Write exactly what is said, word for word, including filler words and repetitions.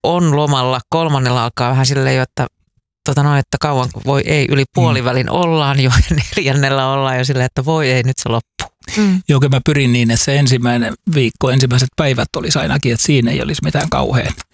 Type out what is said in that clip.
on lomalla, kolmannella alkaa vähän silleen jo, että, tota no, että kauan voi ei, yli puolivälin mm. ollaan jo, neljännellä ollaan jo silleen, että voi ei, nyt se loppuu. Mm. Joo, mä pyrin niin, että se ensimmäinen viikko, ensimmäiset päivät olisi ainakin, että siinä ei olisi mitään kauhean